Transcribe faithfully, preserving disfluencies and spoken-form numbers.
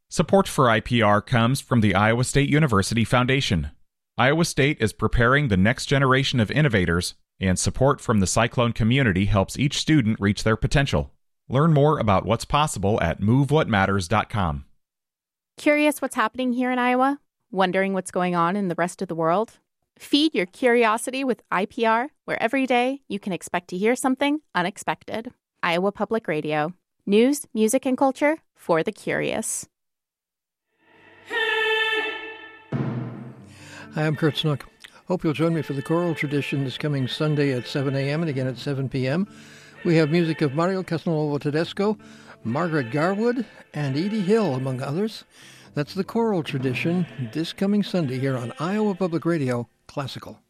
Support for I P R comes from the Iowa State University Foundation. Iowa State is preparing the next generation of innovators, and support from the Cyclone community helps each student reach their potential. Learn more about what's possible at move what matters dot com. Curious what's happening here in Iowa? Wondering what's going on in the rest of the world? Feed your curiosity with I P R, where every day you can expect to hear something unexpected. Iowa Public Radio. News, music, and culture for the curious. Hi, I'm Kurt Snook. Hope you'll join me for the choral tradition this coming Sunday at seven a.m. and again at seven p.m. We have music of Mario Casanova Tedesco, Margaret Garwood, and Edie Hill, among others. That's the choral tradition this coming Sunday here on Iowa Public Radio Classical.